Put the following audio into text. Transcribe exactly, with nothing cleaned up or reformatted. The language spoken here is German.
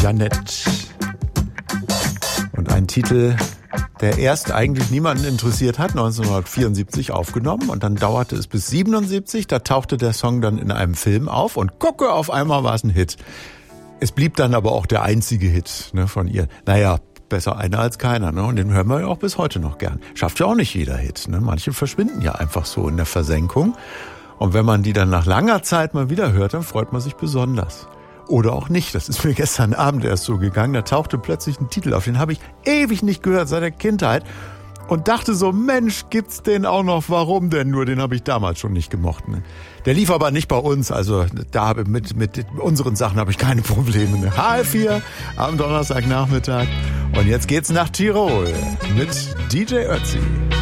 Jeanette. Und ein Titel, der erst eigentlich niemanden interessiert hat, neunzehnhundertvierundsiebzig aufgenommen. Und dann dauerte es bis siebenundsiebzig, da tauchte der Song dann in einem Film auf. Und gucke, auf einmal war es ein Hit. Es blieb dann aber auch der einzige Hit, ne, von ihr. Naja, besser einer als keiner, ne? Und den hören wir ja auch bis heute noch gern. Schafft ja auch nicht jeder Hit, ne? Manche verschwinden ja einfach so in der Versenkung. Und wenn man die dann nach langer Zeit mal wieder hört, dann freut man sich besonders. Oder auch nicht. Das ist mir gestern Abend erst so gegangen. Da tauchte plötzlich ein Titel auf. Den habe ich ewig nicht gehört, seit der Kindheit. Und dachte so, Mensch, gibt's den auch noch? Warum denn nur? Den habe ich damals schon nicht gemocht. Ne? Der lief aber nicht bei uns. Also da habe mit mit unseren Sachen habe ich keine Probleme. Ne? H L vier am Donnerstagnachmittag. Und jetzt geht's nach Tirol mit D J Ötzi.